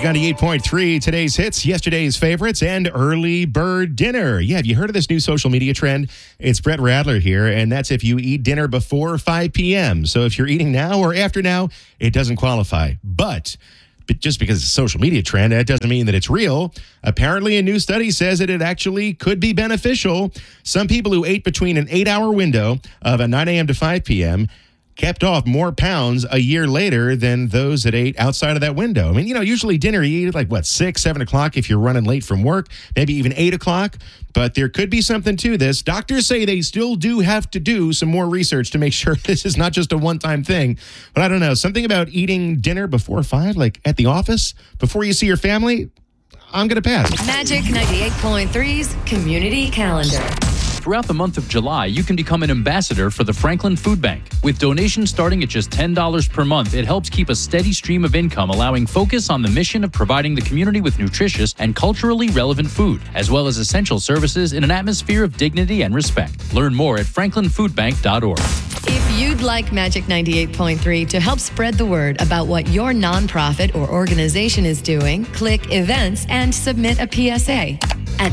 Magic 98.3, today's hits, yesterday's favorites, and early bird dinner. Yeah, have you heard of this new social media trend? It's Brett Radler here, and that's if you eat dinner before 5 p.m. So if you're eating now or after now, it doesn't qualify. But just because it's a social media trend, that doesn't mean that it's real. Apparently, a new study says that it actually could be beneficial. Some people who ate between an 8-hour window of 9 a.m. to 5 p.m. kept off more pounds a year later than those that ate outside of that window. I mean, usually dinner you eat at 6, 7 o'clock if you're running late from work, maybe even 8 o'clock. But there could be something to this. Doctors say they still do have to do some more research to make sure this is not just a one-time thing. But I don't know, something about eating dinner before 5, like at the office, before you see your family, I'm going to pass. Magic 98.3's Community Calendar. Throughout the month of July, you can become an ambassador for the Franklin Food Bank. With donations starting at just $10 per month, it helps keep a steady stream of income, allowing focus on the mission of providing the community with nutritious and culturally relevant food, as well as essential services in an atmosphere of dignity and respect. Learn more at franklinfoodbank.org. If you'd like Magic 98.3 to help spread the word about what your nonprofit or organization is doing, click Events and submit a PSA at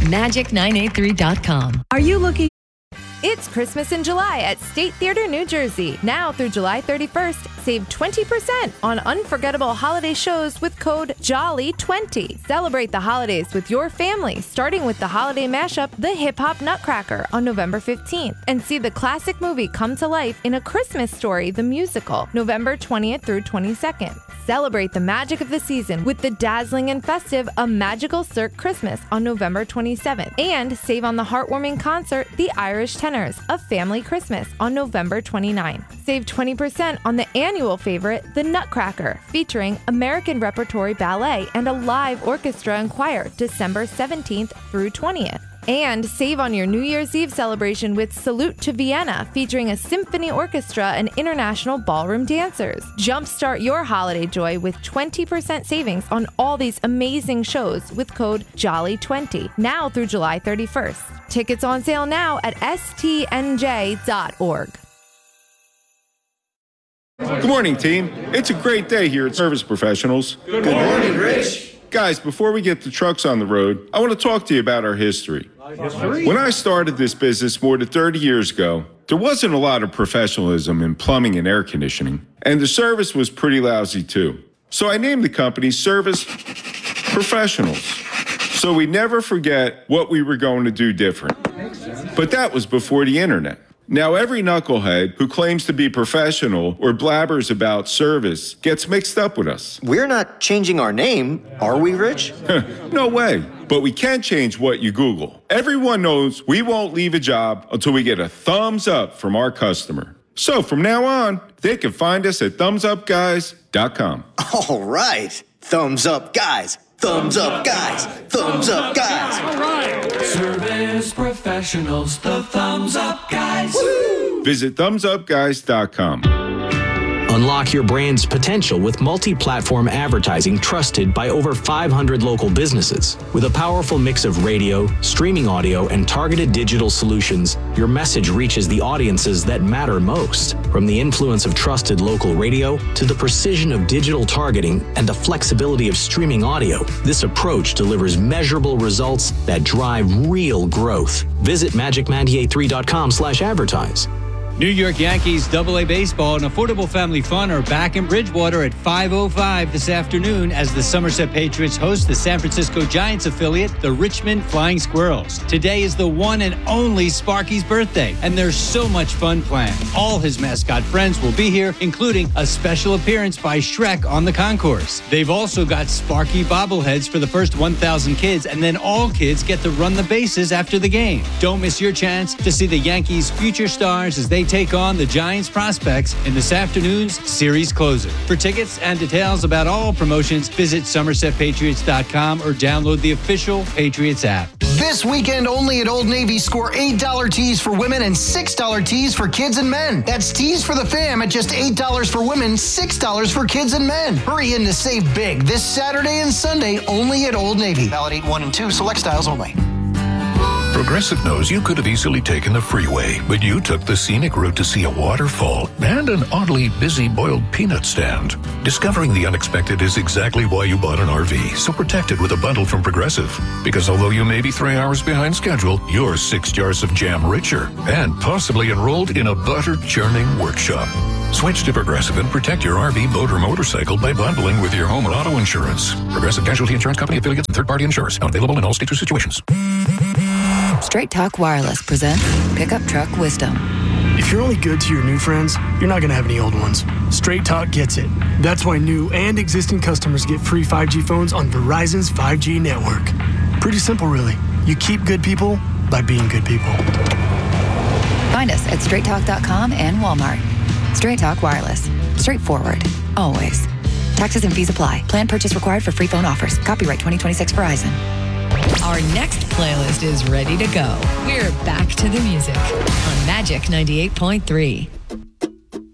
magic983.com. Are you looking? It's Christmas in July at State Theater, New Jersey. Now through July 31st, save 20% on unforgettable holiday shows with code JOLLY20. Celebrate the holidays with your family, starting with the holiday mashup, The Hip Hop Nutcracker, on November 15th. And see the classic movie come to life in A Christmas Story, the musical, November 20th through 22nd. Celebrate the magic of the season with the dazzling and festive A Magical Cirque Christmas on November 27th. And save on the heartwarming concert, The Irish Tenors, A Family Christmas, on November 29th. Save 20% on the annual favorite, The Nutcracker, featuring American Repertory Ballet and a live orchestra and choir, December 17th through 20th. And save on your New Year's Eve celebration with Salute to Vienna, featuring a symphony orchestra and international ballroom dancers. Jumpstart your holiday joy with 20% savings on all these amazing shows with code JOLLY20, now through July 31st. Tickets on sale now at stnj.org. Good morning, team. It's a great day here at Service Professionals. Good morning, Rich. Guys, before we get the trucks on the road, I want to talk to you about our history. When I started this business more than 30 years ago, there wasn't a lot of professionalism in plumbing and air conditioning, and the service was pretty lousy too. So I named the company Service Professionals, so we never forget what we were going to do different. But that was before the internet. Now every knucklehead who claims to be professional or blabbers about service gets mixed up with us. We're not changing our name, are we, Rich? No way. But we can change what you Google. Everyone knows we won't leave a job until we get a thumbs up from our customer. So from now on, they can find us at thumbsupguys.com. All right. Thumbs up, guys. Thumbs up, guys. Thumbs up, guys. All right. Service Professionals, the Thumbs Up Guys. Woo! Visit thumbsupguys.com. Unlock your brand's potential with multi-platform advertising trusted by over 500 local businesses. With a powerful mix of radio, streaming audio, and targeted digital solutions, your message reaches the audiences that matter most. From the influence of trusted local radio to the precision of digital targeting and the flexibility of streaming audio, this approach delivers measurable results that drive real growth. Visit magic983.com/advertise. New York Yankees AA Baseball and Affordable Family Fun are back in Bridgewater at 5:05 this afternoon as the Somerset Patriots host the San Francisco Giants affiliate, the Richmond Flying Squirrels. Today is the one and only Sparky's birthday, and there's so much fun planned. All his mascot friends will be here, including a special appearance by Shrek on the concourse. They've also got Sparky bobbleheads for the first 1,000 kids, and then all kids get to run the bases after the game. Don't miss your chance to see the Yankees' future stars as they take on the Giants prospects in this afternoon's series closer. For tickets and details about all promotions, visit SomersetPatriots.com or download the official Patriots app. This weekend only at Old Navy, score $8 tees for women and $6 tees for kids and men. That's tees for the fam at just $8 for women, $6 for kids and men. Hurry in to save big this Saturday and Sunday only at Old Navy. Valid 8, 1, and 2, select styles only. Progressive knows you could have easily taken the freeway, but you took the scenic route to see a waterfall and an oddly busy boiled peanut stand. Discovering the unexpected is exactly why you bought an RV, so protect it with a bundle from Progressive. Because although you may be 3 hours behind schedule, you're 6 jars of jam richer and possibly enrolled in a butter churning workshop. Switch to Progressive and protect your RV, boat, or motorcycle by bundling with your home and auto insurance. Progressive Casualty Insurance Company affiliates and third-party insurers. Not available in all states or situations. Straight Talk Wireless presents Pickup Truck Wisdom. If you're only good to your new friends, you're not going to have any old ones. Straight Talk gets it. That's why new and existing customers get free 5G phones on Verizon's 5G network. Pretty simple, really. You keep good people by being good people. Find us at straighttalk.com and Walmart. Straight Talk Wireless. Straightforward. Always. Taxes and fees apply. Plan purchase required for free phone offers. Copyright 2026 Verizon. Our next playlist is ready to go. We're back to the music on Magic 98.3.